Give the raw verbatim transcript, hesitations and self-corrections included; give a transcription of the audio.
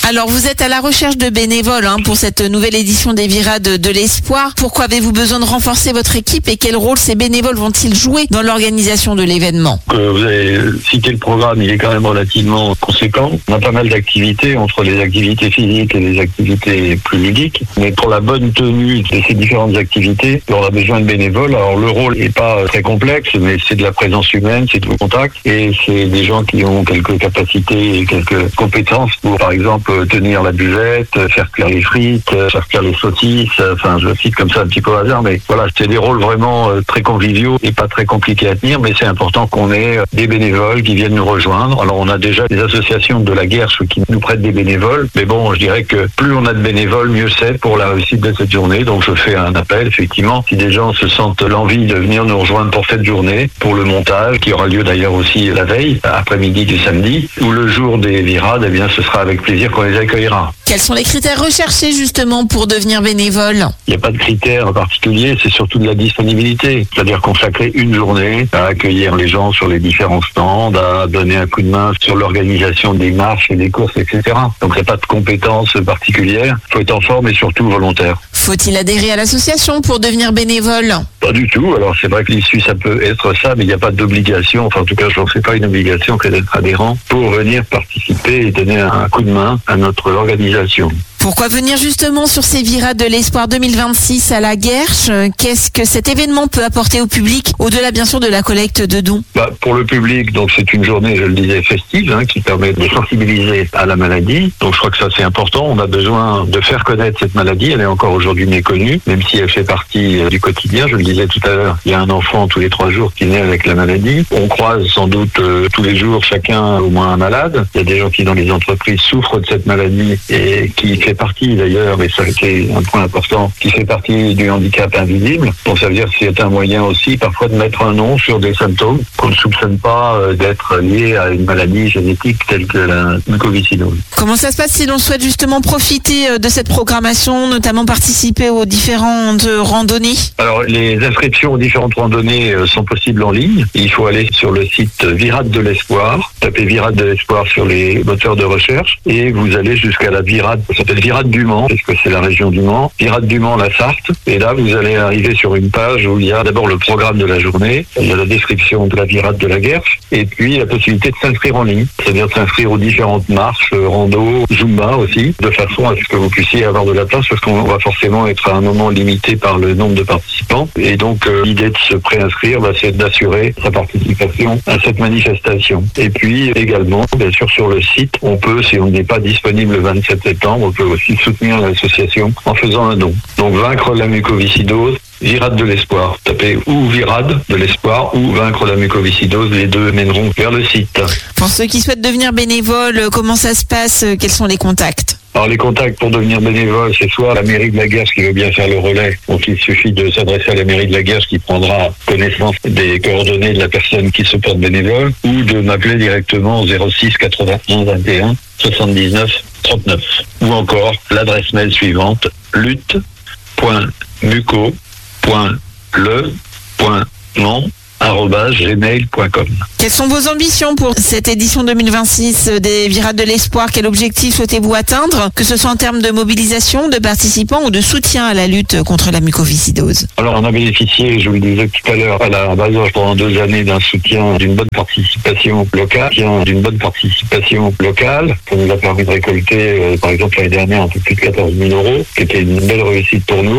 Alors vous êtes à la recherche de bénévoles hein, pour cette nouvelle édition des Virades de, de l'Espoir. Pourquoi avez-vous besoin de renforcer votre équipe et quel rôle ces bénévoles vont-ils jouer dans l'organisation de l'événement? euh, Vous avez cité le programme, il est quand même relativement conséquent. On a pas mal d'activités entre les activités physiques et les activités plus ludiques. Mais pour la bonne tenue de ces différentes activités, on a besoin de bénévoles. Alors le rôle n'est pas très complexe, mais c'est de la présence humaine, c'est du contact et c'est des gens qui ont quelques capacités et quelques compétences pour, par exemple, tenir la buvette, faire cuire les frites, faire cuire les saucisses, enfin je cite comme ça un petit peu au hasard, mais voilà, c'est des rôles vraiment très conviviaux et pas très compliqués à tenir, mais c'est important qu'on ait des bénévoles qui viennent nous rejoindre. Alors on a déjà des associations de la Guerche qui nous prêtent des bénévoles, mais bon, je dirais que plus on a de bénévoles, mieux c'est pour la réussite de cette journée. Donc je fais un appel, effectivement, si des gens se sentent l'envie de venir nous rejoindre pour cette journée, pour le montage, qui aura lieu d'ailleurs aussi la veille, après-midi du samedi, ou le jour des virades, eh bien ce sera avec plaisir qu'on les accueillera. Quels sont les critères recherchés justement pour devenir bénévole? Il n'y a pas de critères particuliers, c'est surtout de la disponibilité. C'est-à-dire consacrer une journée à accueillir les gens sur les différents stands, à donner un coup de main sur l'organisation des marches et des courses, et cetera. Donc il n'y a pas de compétences particulières. Il faut être en forme et surtout volontaire. Faut-il adhérer à l'association pour devenir bénévole? Pas du tout. Alors c'est vrai que l'issue ça peut être ça, mais il n'y a pas d'obligation. Enfin en tout cas je n'en fais pas une obligation que d'être adhérent pour venir participer et donner un coup de main à notre organisation. Pourquoi venir justement sur ces Virades de l'Espoir deux mille vingt-six à la Guerche? Qu'est-ce que cet événement peut apporter au public, au-delà bien sûr de la collecte de dons? Bah, pour le public, donc c'est une journée, je le disais, festive, hein, qui permet de sensibiliser à la maladie. Donc je crois que ça c'est important. On a besoin de faire connaître cette maladie. Elle est encore aujourd'hui méconnue, même si elle fait partie euh, du quotidien. Je le disais tout à l'heure, il y a un enfant tous les trois jours qui naît avec la maladie. On croise sans doute euh, tous les jours chacun au moins un malade. Il y a des gens qui dans les entreprises souffrent de cette maladie et qui fait partie d'ailleurs, et ça c'est un point important, qui fait partie du handicap invisible. Donc ça veut dire que c'est un moyen aussi parfois de mettre un nom sur des symptômes qu'on ne soupçonne pas euh, d'être liés à une maladie génétique telle que la mucoviscidose. Comment ça se passe si l'on souhaite justement profiter de cette programmation, notamment participer aux différentes randonnées? Alors les inscriptions aux différentes randonnées euh, sont possibles en ligne. Il faut aller sur le site Virades de l'Espoir, taper Virades de l'Espoir sur les moteurs de recherche et vous allez jusqu'à la virade, ça s'appelle Virade du Mans, parce que c'est la région du Mans, Virade du Mans, la Sarthe, et là vous allez arriver sur une page où il y a d'abord le programme de la journée, il y a la description de la virade de la Guerche, et puis la possibilité de s'inscrire en ligne, c'est-à-dire de s'inscrire aux différentes marches, rando, Zumba aussi, de façon à ce que vous puissiez avoir de la place, parce qu'on va forcément être à un moment limité par le nombre de participants, et donc euh, l'idée de se préinscrire, bah, c'est d'assurer sa participation à cette manifestation. Et puis également, bien sûr sur le site, on peut, si on n'est pas disponible le vingt-sept septembre, on peut aussi soutenir l'association en faisant un don. Donc vaincre la mucoviscidose, Virades de l'Espoir. Tapez ou Virades de l'Espoir ou vaincre la mucoviscidose, les deux mèneront vers le site. Pour ceux qui souhaitent devenir bénévoles, comment ça se passe? Quels sont les contacts? Alors les contacts pour devenir bénévole, c'est soit la mairie de la Guerche qui veut bien faire le relais, donc il suffit de s'adresser à la mairie de la Guerche qui prendra connaissance des coordonnées de la personne qui se porte bénévole, ou de m'appeler directement au zéro six quatre-vingt-onze vingt et un soixante-dix-neuf trente-neuf. Ou encore l'adresse mail suivante, lutte point muco point le point mans arobase gmail point com. Quelles sont vos ambitions pour cette édition deux mille vingt-six des Virades de l'Espoir? Quel objectif souhaitez-vous atteindre, que ce soit en termes de mobilisation, de participants ou de soutien à la lutte contre la mucoviscidose? Alors on a bénéficié, je vous le disais tout à l'heure, à la Bazoche pendant deux années d'un soutien, d'une bonne participation locale, d'une bonne participation locale, qui nous a permis de récolter, euh, par exemple l'année dernière, un peu plus de quatorze mille euros, qui était une belle réussite pour nous.